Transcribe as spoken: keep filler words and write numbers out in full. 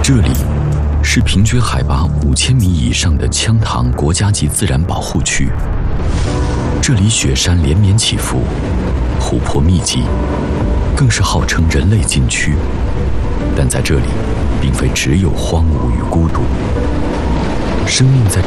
这里是平均海拔五千米以上的羌塘国家级自然保护区。这里雪山连绵起伏，湖泊密集，更是号称人类禁区。但在这里，并非只有荒芜与孤独，生命在